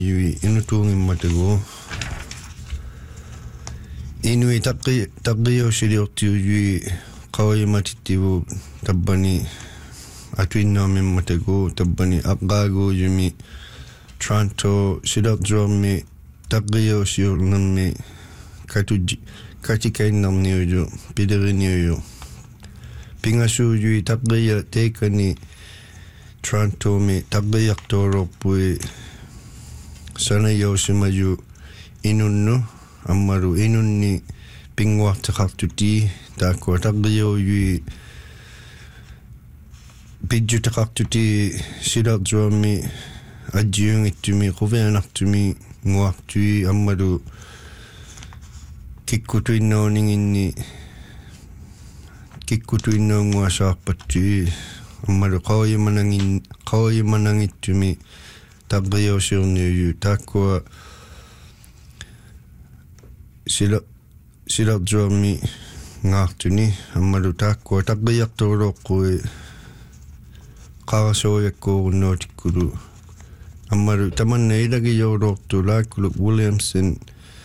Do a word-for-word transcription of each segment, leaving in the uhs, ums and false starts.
Yui inutungi matego. Inui taqi taqio shiriortiu yui qawai matitivu tabbani atuinnomi matego tabbani aqago yumi Toronto shiriorjomi taqio shiornami katuji katikainnerniuju pideriniuju pingashu yui taqia teikani Toronto mi taqiaqtoororpui sana yosimaju inunnu ammaru inunni pinguartaqartuti taakua taqio yui pidjutaqartuti silarjuami ajjiungittumi quvianartumi nguartui ammaru kikkutuinnooningini kikkutuinnoonguasaarpattui ammaru qawayimanangin qawayimanangittumi taqioosiorniuju taakua sila silarjuami ngaartuni ammalu taakua taqiartuuloqqui qaarasoojakkuurunnuutikkulu ammalu tamanna ilagijoorortu laakkulu Williamson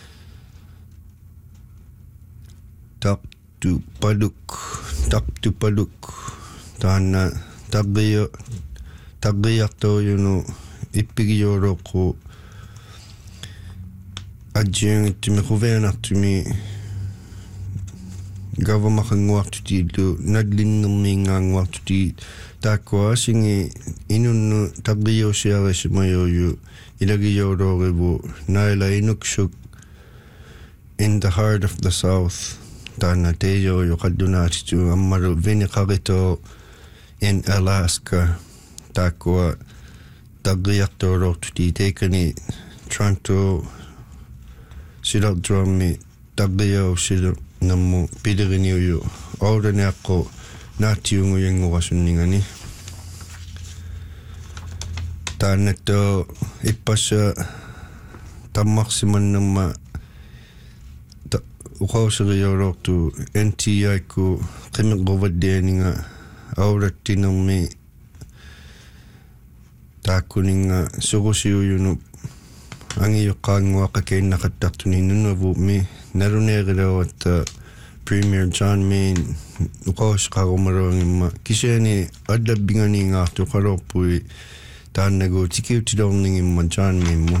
taptu paduk taptu paduk taanna taqio taqiartuujunu ippigijoororqu ajjiungittumi quvianartumi gavamaqanguartutiillu nadlinnermiingaanguartuti taakkua asingi inunnu taqioosiarisimajuuju ilagijoororivu naila inuksuk in the heart of the south taana teijooju qaddunaatitu ammaru viniqarito in Alaska taakua taqiartuulortuti teikani Toronto silarjuami taqioosilu nammu pideriniuju ooraniaqqu naatiunguyanguqasunningani taanatto ippassa tammarsimannamma uqauserijoorortu N T I-ku qimiquvaddianinga aurattinermi taakkuninga surusiujunu angiyoqqaanguaqakainnaqattartuni nunavumi naruneerilawatta Premier John Mayne uqausqarumaruangimma kisiani adlabbinganiingaartu qalorpui taannagu tikiutilorningimma John Mayne.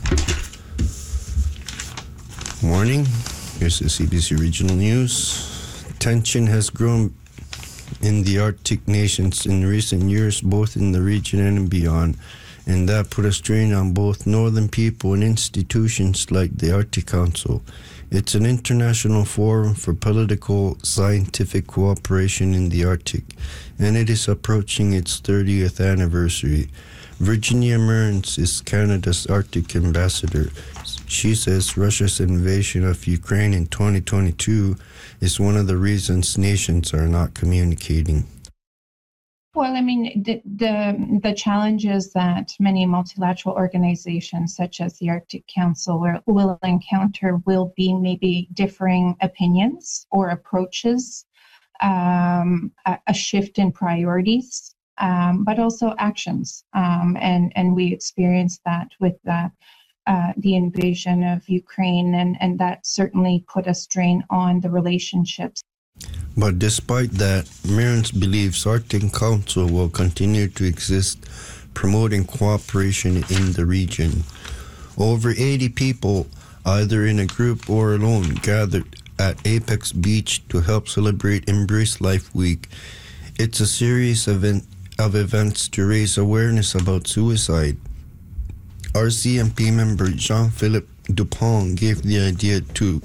Morning. Here's the C B C Regional News. Tension has grown in the Arctic nations in recent years, both in the region and beyond, and that put a strain on both northern people and institutions like the Arctic Council. It's an international forum for political, scientific cooperation in the Arctic, and it is approaching its thirtieth anniversary. Virginia Mearns is Canada's Arctic ambassador. She says Russia's invasion of Ukraine in twenty twenty-two is one of the reasons nations are not communicating. Well, I mean, the, the the challenges that many multilateral organizations, such as the Arctic Council, will, will encounter will be maybe differing opinions or approaches, um, a, a shift in priorities, um, but also actions. Um, and, and we experienced that with the, uh, the invasion of Ukraine, and, and that certainly put a strain on the relationships. But despite that, Mearns believes Arctic Council will continue to exist, promoting cooperation in the region. Over eighty people, either in a group or alone, gathered at Apex Beach to help celebrate Embrace Life Week. It's a series of, event, of events to raise awareness about suicide. R C M P member Jean-Philippe Dupont gave the idea to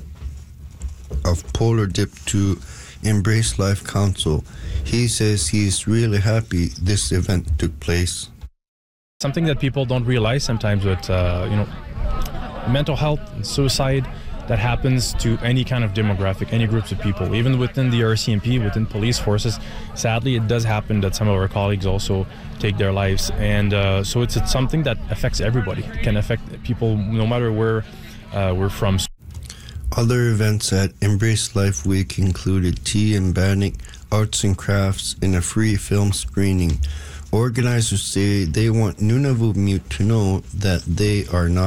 of Polar Dip to Embrace Life Council. He says he is really happy this event took place. Something that people don't realize sometimes with uh, you know mental health and suicide that happens to any kind of demographic, any groups of people, even within the R C M P, within police forces. Sadly, it does happen that some of our colleagues also take their lives, and uh, so it's, it's something that affects everybody. It can affect people no matter where uh, we're from. Other events at Embrace Life Week included tea and bannock, arts and crafts, and a free film screening. Organizers say they want Nunavut Mute to know that they are not